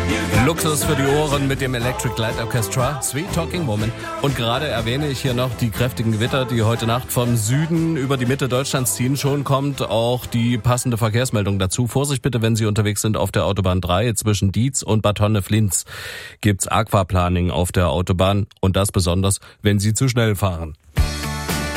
Luxus für die Ohren mit dem Electric Light Orchestra, Sweet Talking Woman. Und gerade erwähne ich hier noch die kräftigen Gewitter, die heute Nacht vom Süden über die Mitte Deutschlands ziehen. Schon kommt auch die passende Verkehrsmeldung dazu. Vorsicht bitte, wenn Sie unterwegs sind auf der Autobahn 3 zwischen Dietz und Bad Honnef-Linz. Gibt's Aquaplaning auf der Autobahn und das besonders, wenn Sie zu schnell fahren.